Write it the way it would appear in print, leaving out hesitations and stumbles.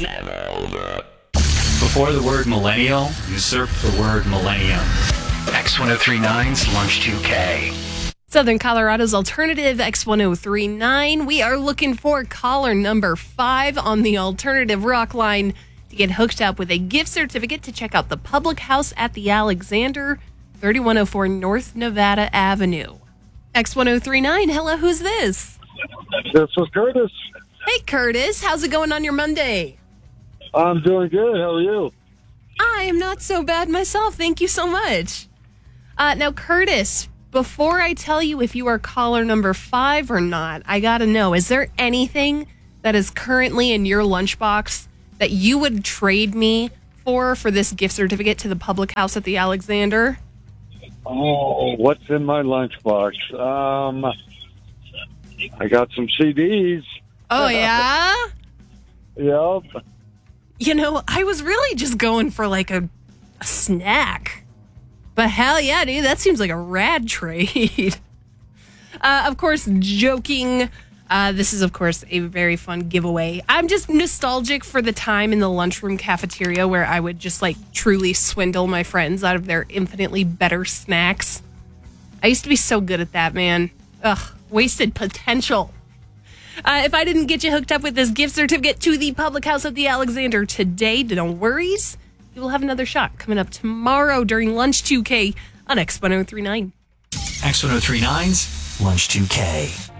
Before the word millennial usurped the word millennium. X1039's Lunch 2K. Southern Colorado's alternative X1039. We are looking for caller number 5 on the alternative rock line to get hooked up with a gift certificate to check out the public house at the Alexander, 3104 North Nevada Avenue. X1039, hello, who's this? This is Curtis. Hey, Curtis, how's it going on your Monday? I'm doing good. How are you? I am not so bad myself. Thank you so much. Now, Curtis, before I tell you if you are caller number 5 or not, I got to know, is there anything that is currently in your lunchbox that you would trade me for this gift certificate to the public house at the Alexander? Oh, what's in my lunchbox? I got some CDs. Oh, yeah? Yep. You know, I was really just going for like a snack. But hell yeah, dude, that seems like a rad trade. Of course, joking. This is, of course, a very fun giveaway. I'm just nostalgic for the time in the lunchroom cafeteria where I would just like truly swindle my friends out of their infinitely better snacks. I used to be so good at that, man. Ugh, wasted potential. If I didn't get you hooked up with this gift certificate to the public house at the Alexander today, no worries. You will have another shot coming up tomorrow during Lunch 2K on X1039. X1039's Lunch 2K.